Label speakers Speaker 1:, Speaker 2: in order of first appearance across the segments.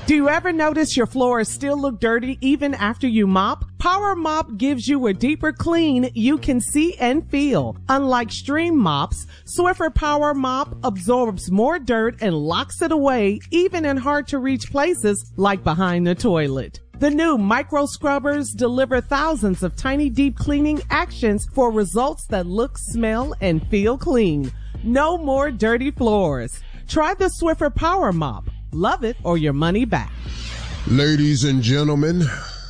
Speaker 1: Do you ever notice your floors still look dirty even after you mop? Power Mop gives you a deeper clean you can see and feel. Unlike stream mops, Swiffer Power Mop absorbs more dirt and locks it away even in hard to reach places like behind the toilet. The new micro scrubbers deliver thousands of tiny deep cleaning actions for results that look, smell, and feel clean. No more dirty floors. Try the Swiffer Power Mop. Love it or your money back.
Speaker 2: Ladies and gentlemen,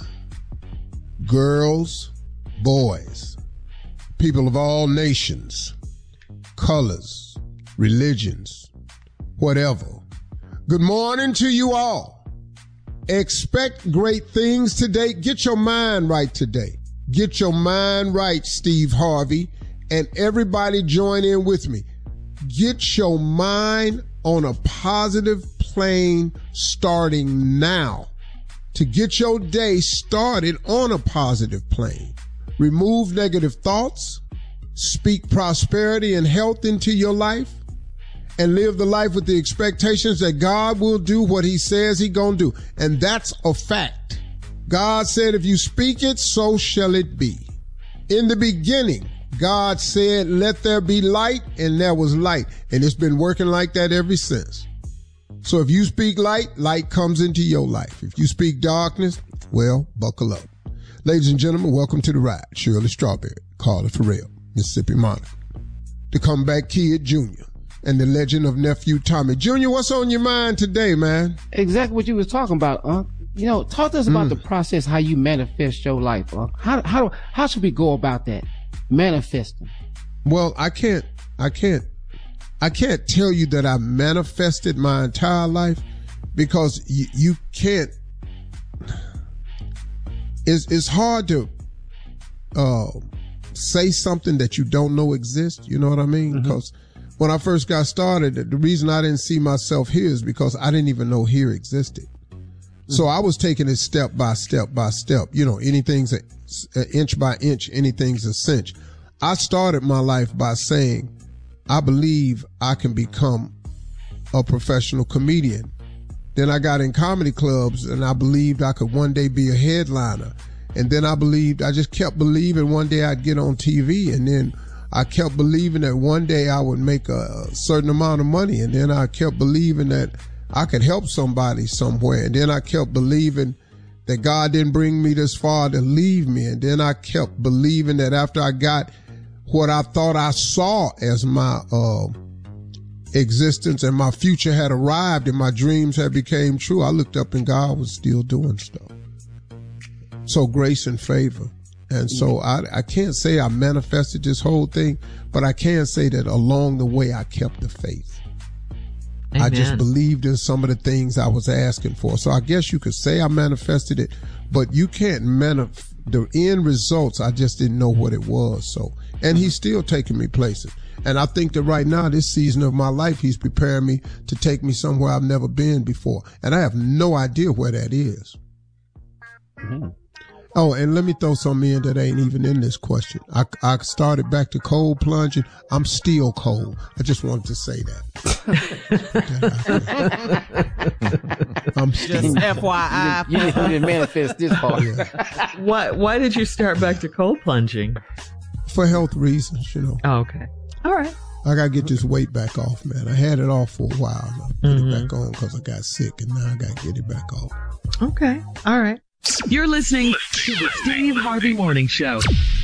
Speaker 2: girls, boys, people of all nations, colors, religions, whatever. Good morning to you all. Expect great things today. Get your mind right today. Get your mind right, Steve Harvey, and everybody join in with me. Get your mind on a positive plane starting now to get your day started on a positive plane. Remove negative thoughts, speak prosperity and health into your life, and live the life with the expectations that God will do what he says he gonna do. And that's a fact. God said, if you speak it, so shall it be. In the beginning, God said, let there be light, and there was light. And it's been working like that ever since. So if you speak light, light comes into your life. If you speak darkness, well, buckle up. Ladies and gentlemen, welcome to the ride. Shirley Strawberry, Carla Farrell, Mississippi Monica, the Comeback Kid Jr., and the legend of Nephew Tommy. Junior, what's on your mind today, man?
Speaker 3: Exactly what you was talking about, Unc. You know, talk to us about the process, how you manifest your life, Unc. How should we go about that? Manifesting.
Speaker 2: Well, I can't tell you that I manifested my entire life because you can't. It's hard to say something that you don't know exists. You know what I mean? Because when I first got started, the reason I didn't see myself here is because I didn't even know here existed. So I was taking it step by step by step. You know, anything's an inch by inch, anything's a cinch. I started my life by saying, I believe I can become a professional comedian. Then I got in comedy clubs and I believed I could one day be a headliner. And then I just kept believing one day I'd get on TV. And then I kept believing that one day I would make a certain amount of money. And then I kept believing that I could help somebody somewhere. And then I kept believing that God didn't bring me this far to leave me. And then I kept believing that after I got what I thought I saw as my existence and my future had arrived and my dreams had became true, I looked up and God was still doing stuff. So grace and favor. And so I can't say I manifested this whole thing, but I can say that along the way I kept the faith. Amen. I just believed in some of the things I was asking for. So I guess you could say I manifested it, but you can't the end results. I just didn't know what it was. So, and he's still taking me places. And I think that right now, this season of my life, he's preparing me to take me somewhere I've never been before. And I have no idea where that is. Oh, and let me throw something in that ain't even in this question. I started back to cold plunging. I'm still cold. I just wanted to say that. I'm still
Speaker 1: just FYI.
Speaker 3: You didn't manifest this part.
Speaker 2: Yeah.
Speaker 4: Why did you start back to cold plunging?
Speaker 2: For health reasons, you know.
Speaker 4: Oh, okay. All right.
Speaker 2: I got to get this weight back off, man. I had it off for a while. I put it back on because I got sick, and now I got to get it back off.
Speaker 4: Okay. All right. You're listening to the Steve Harvey Morning Show.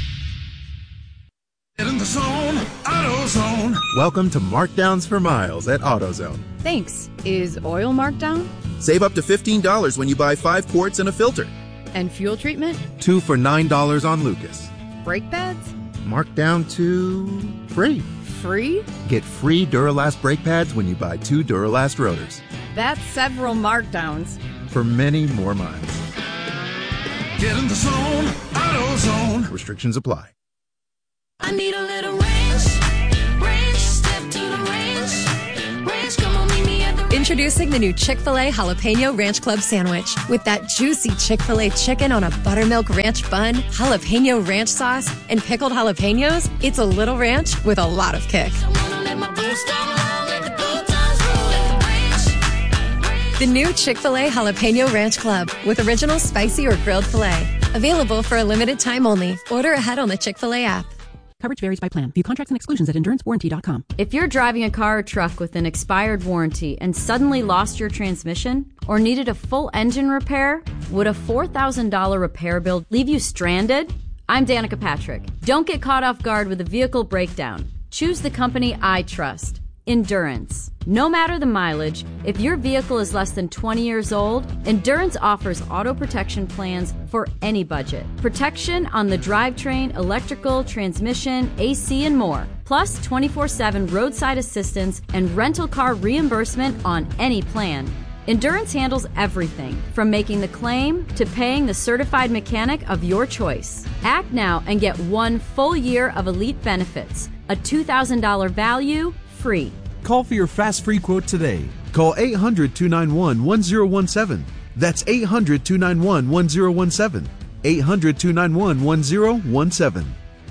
Speaker 5: Get in the zone, AutoZone.
Speaker 6: Welcome to Markdowns for Miles at AutoZone.
Speaker 7: Thanks. Is oil marked down?
Speaker 6: Save up to $15 when you buy 5 quarts and a filter.
Speaker 7: And fuel treatment?
Speaker 6: 2 for $9 on Lucas.
Speaker 7: Brake pads?
Speaker 6: Marked down to free.
Speaker 7: Free?
Speaker 6: Get free Duralast brake pads when you buy 2 Duralast rotors.
Speaker 7: That's several markdowns.
Speaker 6: For many more miles.
Speaker 5: Get in the zone, AutoZone.
Speaker 6: Restrictions apply.
Speaker 8: I need a little range, step to the range, come on, meet me at the range.
Speaker 9: Introducing the new Chick-fil-A Jalapeno Ranch Club Sandwich. With that juicy Chick-fil-A chicken on a buttermilk ranch bun, jalapeno ranch sauce, and pickled jalapenos, it's a little ranch with a lot of kick. The new Chick-fil-A Jalapeno Ranch Club with original spicy or grilled filet. Available for a limited time only. Order ahead on the Chick-fil-A app.
Speaker 10: Coverage varies by plan. View contracts and exclusions at endurancewarranty.com.
Speaker 11: If you're driving a car or truck with an expired warranty and suddenly lost your transmission or needed a full engine repair, would a $4,000 repair bill leave you stranded? I'm Danica Patrick. Don't get caught off guard with a vehicle breakdown. Choose the company I trust. Endurance. No matter the mileage, if your vehicle is less than 20 years old, Endurance offers auto protection plans for any budget. Protection on the drivetrain, electrical, transmission, AC, and more. Plus 24/7 roadside assistance and rental car reimbursement on any plan. Endurance handles everything from making the claim to paying the certified mechanic of your choice. Act now and get 1 full year of elite benefits. A $2,000 value, free.
Speaker 12: Call for your fast free quote today. Call 800-291-1017. That's 800-291-1017. 800-291-1017.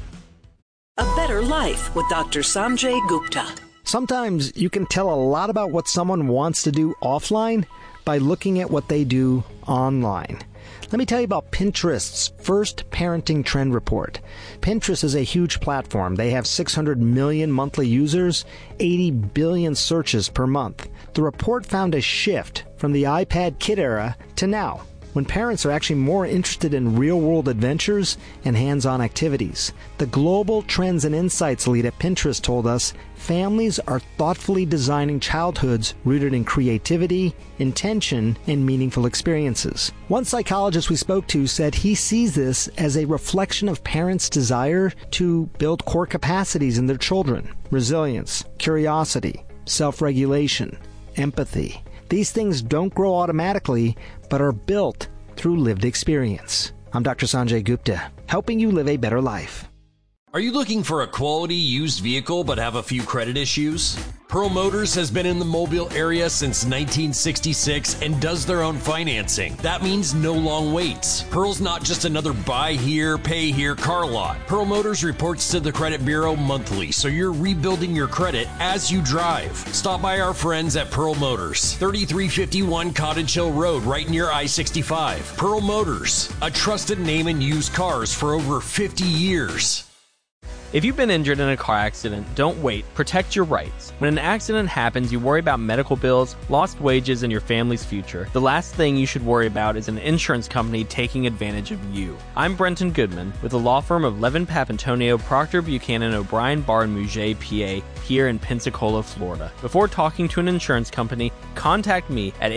Speaker 13: A Better Life with Dr. Sanjay Gupta.
Speaker 14: Sometimes you can tell a lot about what someone wants to do offline by looking at what they do online. Let me tell you about Pinterest's first parenting trend report. Pinterest is a huge platform. They have 600 million monthly users, 80 billion searches per month. The report found a shift from the iPad kid era to now, when parents are actually more interested in real-world adventures and hands-on activities. The Global Trends and Insights lead at Pinterest told us families are thoughtfully designing childhoods rooted in creativity, intention, and meaningful experiences. One psychologist we spoke to said he sees this as a reflection of parents' desire to build core capacities in their children: resilience, curiosity, self-regulation, empathy. These things don't grow automatically, but are built through lived experience. I'm Dr. Sanjay Gupta, helping you live a better life.
Speaker 15: Are you looking for a quality used vehicle but have a few credit issues? Pearl Motors has been in the Mobile area since 1966 and does their own financing. That means no long waits. Pearl's not just another buy here, pay here car lot. Pearl Motors reports to the credit bureau monthly, so you're rebuilding your credit as you drive. Stop by our friends at Pearl Motors, 3351 Cottage Hill Road, right near I-65. Pearl Motors, a trusted name in used cars for over 50 years.
Speaker 16: If you've been injured in a car accident, don't wait. Protect your rights. When an accident happens, you worry about medical bills, lost wages, and your family's future. The last thing you should worry about is an insurance company taking advantage of you. I'm Brenton Goodman with the law firm of Levin Papantonio, Proctor Buchanan, O'Brien, Barr, and Mouget, PA, here in Pensacola, Florida. Before talking to an insurance company, contact me at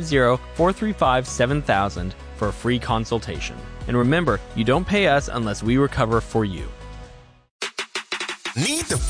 Speaker 16: 850-435-7000 for a free consultation. And remember, you don't pay us unless we recover for you.
Speaker 17: Need the